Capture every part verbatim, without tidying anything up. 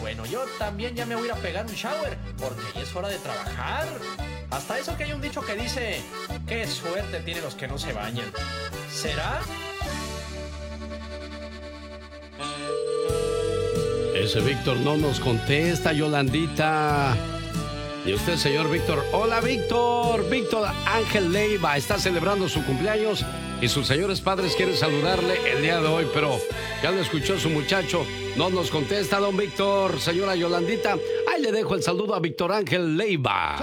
bueno, yo también ya me voy a ir a pegar un shower, porque ya es hora de trabajar. Hasta eso que hay un dicho que dice, qué suerte tienen los que no se bañan. ¿Será? Ese Víctor no nos contesta, Yolandita. Y usted, señor Víctor. Hola, Víctor. Víctor Ángel Leiva está celebrando su cumpleaños y sus señores padres quieren saludarle el día de hoy, pero ya lo escuchó su muchacho. No nos contesta, don Víctor. Señora Yolandita, ahí le dejo el saludo a Víctor Ángel Leiva.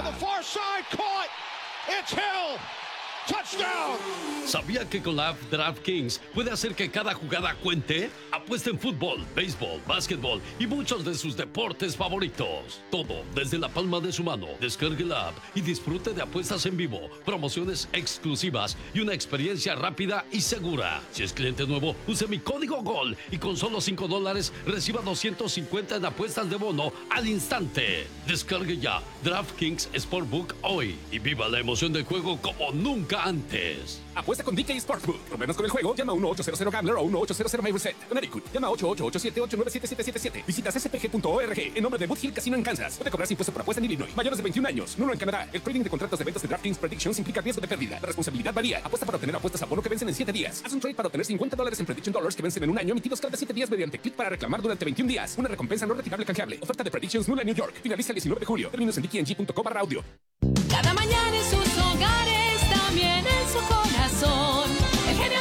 ¿Sabía que con la app DraftKings puede hacer que cada jugada cuente? Apuesta en fútbol, béisbol, básquetbol y muchos de sus deportes favoritos. Todo desde la palma de su mano. Descargue la app y disfrute de apuestas en vivo, promociones exclusivas y una experiencia rápida y segura. Si es cliente nuevo, use mi código GOL y con solo cinco dólares reciba doscientos cincuenta en apuestas de bono al instante. Descargue ya DraftKings Sportbook hoy y viva la emoción del juego como nunca antes. Apuesta con D K Sportsbook. Problemas con el juego, llama a uno ochocientos Gambler o uno ochocientos My Reset. Connecticut, llama a ocho ocho ocho siete ocho nueve siete siete siete siete. Visita c s p g punto org en nombre de Boot Hill Casino en Kansas. Puede cobrarse impuesto por apuesta en Illinois. Mayores de veintiún años. Nulo en Canadá. El trading de contratos de eventos de DraftKings Predictions implica riesgo de pérdida. La responsabilidad varía. Apuesta para obtener apuestas a bono que vencen en siete días. Haz un trade para obtener cincuenta dólares en Prediction Dollars que vencen en un año, emitidos cada siete días mediante clic para reclamar durante veintiún días. Una recompensa no retirable canjeable. Oferta de Predictions nula en New York. Finaliza el diecinueve de julio. Términos en d k n g punto com barra audio. Cada mañana en sus hogares, también en su corazón. El genio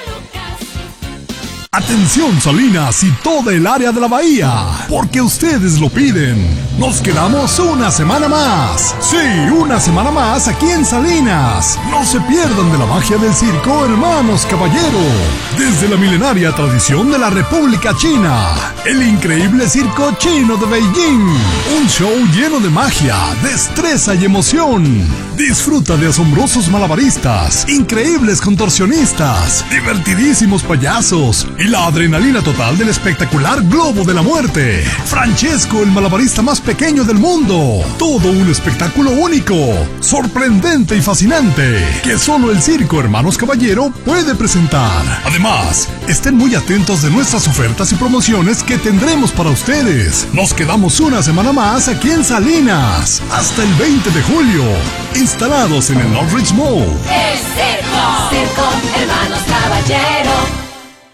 Lucas. Atención Salinas y toda el área de la bahía, porque ustedes lo piden. Nos quedamos una semana más. Sí, una semana más aquí en Salinas. No se pierdan de la magia del circo Hermanos Caballero. Desde la milenaria tradición de la República China, el increíble circo chino de Beijing. Un show lleno de magia, destreza y emoción. Disfruta de asombrosos malabaristas, increíbles contorsionistas, divertidísimos payasos y la adrenalina total del espectacular Globo de la Muerte. Francesco, el malabarista más pequeño del mundo. Todo un espectáculo único, sorprendente y fascinante, que solo el circo Hermanos Caballero puede presentar. Además, estén muy atentos de nuestras ofertas y promociones que tendremos para ustedes. Nos quedamos una semana más aquí en Salinas, hasta el veinte de julio, instalados en el Northridge Mall. ¡Es circo! Circo Hermanos Caballero.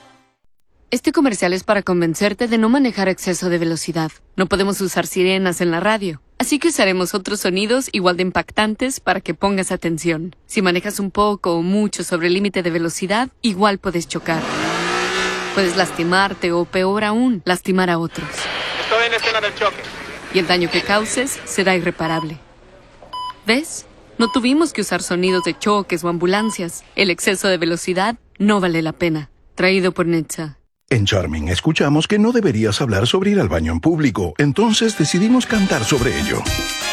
Este comercial es para convencerte de no manejar a exceso de velocidad. No podemos usar sirenas en la radio, así que usaremos otros sonidos igual de impactantes para que pongas atención. Si manejas un poco o mucho sobre el límite de velocidad, igual puedes chocar. Puedes lastimarte o, peor aún, lastimar a otros. Estoy en escena del choque. Y el daño que causes será irreparable. ¿Ves? No tuvimos que usar sonidos de choques o ambulancias. El exceso de velocidad no vale la pena. Traído por Netza. En Charming escuchamos que no deberías hablar sobre ir al baño en público, entonces decidimos cantar sobre ello.